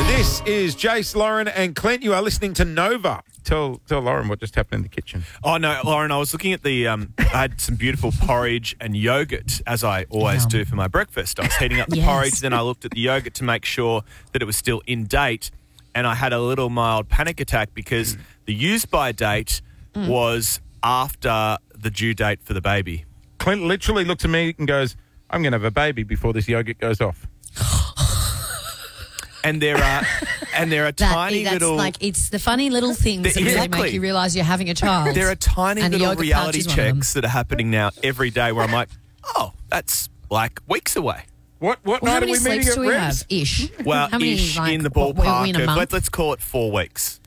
This is Jace, Lauren and Clint. You are listening to Nova. Tell Lauren what just happened in the kitchen. Oh, no, Lauren, I was looking at I had some beautiful porridge and yogurt, as I always do for my breakfast. I was heating up the porridge, then I looked at the yogurt to make sure that it was still in date, and I had a little mild panic attack because the use-by date was after the due date for the baby. Clint literally looks at me and goes, I'm going to have a baby before this yogurt goes off. And there are tiny little... Like, it's the funny little things that really make you realise you're having a child. There are tiny and little reality checks that are happening now every day where I'm like, oh, that's like weeks away. What night are we meeting at Rebs? Ish. Well, how many, ish like, in the ballpark in a month? let's call it 4 weeks.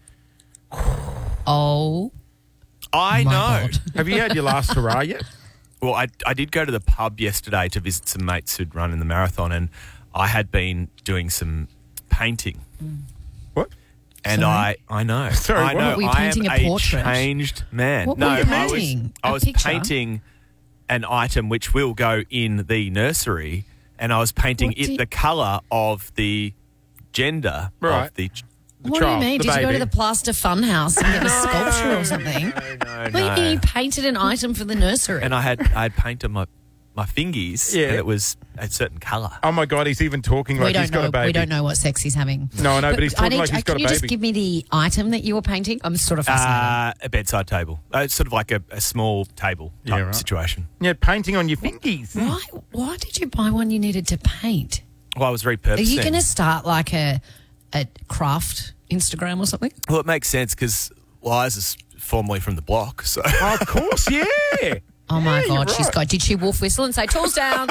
Oh, I know. God. Have you had your last hurrah yet? Well, I did go to the pub yesterday to visit some mates who'd run in the marathon, and I had been doing some painting. What? And I know. Sorry, I know. Were you I am painting a portrait? Changed man. What no, were you painting? I A was picture? painting an item which will go in the nursery, and I was painting the colour of the gender Right. of the What do you mean? the Did you go baby. to the Plaster Fun House and get a sculpture or something? No. You painted an item for the nursery. And I had painted my fingies, Yeah. and it was a certain colour. Oh, my God, he's even talking like he's got a baby. We don't know what sex he's having. No, I know, but he's talking like he's got a Can you baby. just give me the item that you were painting? I'm sort of fascinated. A bedside table. It's sort of like a small table type right. situation. Yeah, painting on your fingies. Why did you buy one you needed to paint? Well, I was repurposing. Are you going to start like a craft Instagram or something? Well, it makes sense because Liz is formerly from the block, so... Oh, of course, yeah. Oh, my Yeah, God, you're she's right. got... Did she wolf whistle and say, tools down?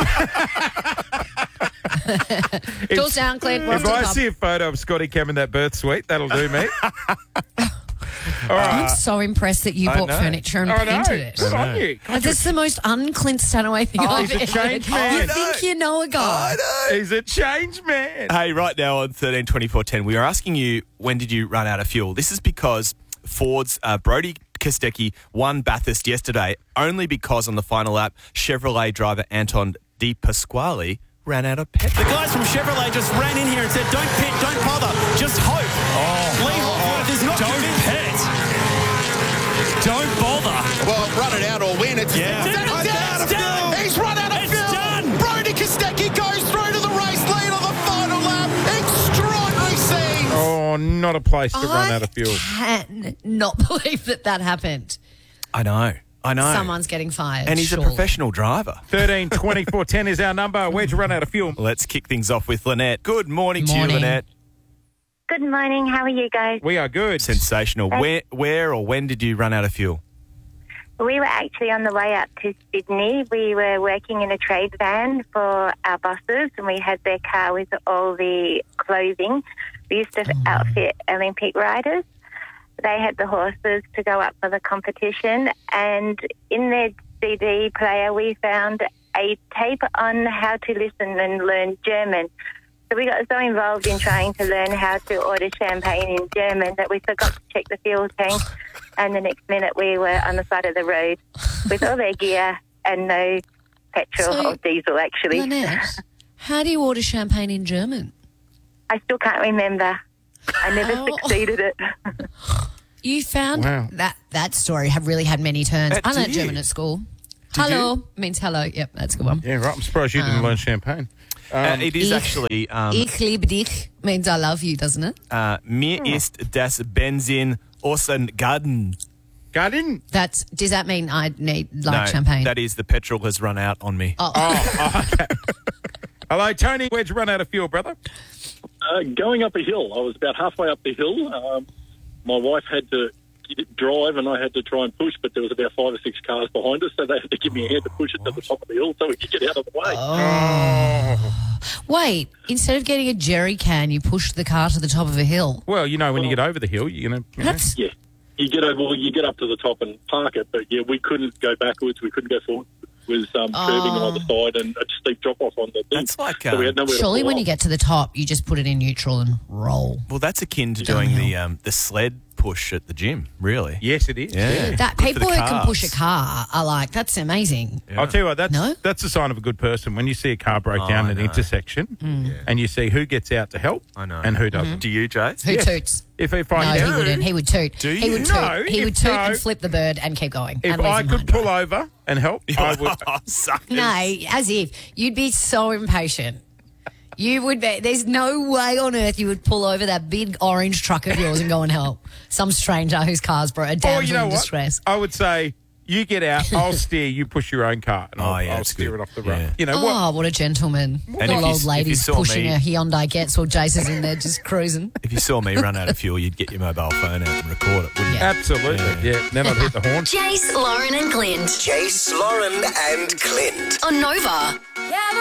Tools down, Clint. We're off If to the I pub. see a photo of Scotty Cam in that birth suite, that'll do me. All right. I'm so impressed that you bought know. furniture and I know. painted it. Good on you. That's the most un-Clint Stanaway thing I've he's a ever changed heard. man. You think you know a guy. He's a changed man. Hey, right now on 132410, we are asking you, when did you run out of fuel? This is because Ford's Brody Kostecki won Bathurst yesterday, only because on the final lap, Chevrolet driver Anton Di Pasquale ran out of petrol. The guys from Chevrolet just ran in here and said, don't pit, don't bother, just hope. Lee Hawkworth is not convinced. Don't bother. Well, run it out or win. It's done. He's run out of It's fuel. done. Brody Kostecki goes through to the race lead on the final lap. Extraordinary scenes. Oh, not a place to run out of fuel. I cannot believe that happened. I know. Someone's getting fired. And he's surely. a professional driver. 13 24 10 is our number. Where'd you run out of fuel? Let's kick things off with Lynette. Good morning to you, Morning. Lynette. Good morning. How are you guys? We are good. Sensational. Where or when did you run out of fuel? We were actually on the way up to Sydney. We were working in a trade van for our bosses, and we had their car with all the clothing. We used to outfit Olympic riders. They had the horses to go up for the competition, and in their CD player we found a tape on how to listen and learn German. So we got so involved in trying to learn how to order champagne in German that we forgot to check the fuel tank, and the next minute we were on the side of the road with all their gear and no petrol So, or diesel, actually. Lynette, how do you order champagne in German? I still can't remember. I never succeeded it. You found Wow. that story have really had many turns. I learned did you? German at school. Hello means hello. Yep, that's a good one. Yeah, right. I'm surprised you didn't learn champagne. It is Ich- actually... Ich liebe dich means I love you, doesn't it? mir ist das Benzin ausgegangen. Garden? Does that mean I need No, champagne? that is the petrol has run out on me. Hello, Tony. Where'd you run out of fuel, brother? Going up a hill. I was about halfway up the hill. My wife had to drive and I had to try and push, but there was about 5 or 6 cars behind us, so they had to give me a hand to push it to the top of the hill so we could get out of the way. Wait, instead of getting a jerry can, you pushed the car to the top of a hill. Well, you know, when you get over the hill, you're going to... That's Yeah. You get up to the top and park it, but yeah, we couldn't go backwards, we couldn't go forward. It was curving on the side and a steep drop off on the thing. That's like, so we had nowhere to surely pull when off. you get to the top, you just put it in neutral and roll. Well, that's akin to doing the sled push at the gym, really. Yes, it is. Yeah. That Good for people the who can push a carbs. car are like, that's amazing. Yeah. I'll tell you what, No? that's a sign of a good person. When you see a car break down I at an know. intersection and you see who gets out to help I know. and who doesn't. Do you, Jace? Who Yes. toots? If No, I he do, wouldn't. He would toot. Do He you? would toot. No, he would if toot no- and flip the bird and keep going. if and leave I him could behind. pull over and help, I would. Oh, suckers. No, as if. You'd be so impatient. You would be. There's no way on earth you would pull over that big orange truck of yours and go and help some stranger whose car's a Or damsel you know in what? distress. I would say, you get out, I'll steer, you push your own car, and I'll that's steer good. it off the Yeah. road. You know what? Oh, what a gentleman. And Little if you- old if you ladies saw pushing me- a Hyundai Getz while Jason's in there just cruising. If you saw me run out of fuel, you'd get your mobile phone out and record it, wouldn't you? Yeah. Absolutely. Yeah. Then I'd hit the horn. Jace, Lauren and Clint Jace, Lauren and Clint. on Nova.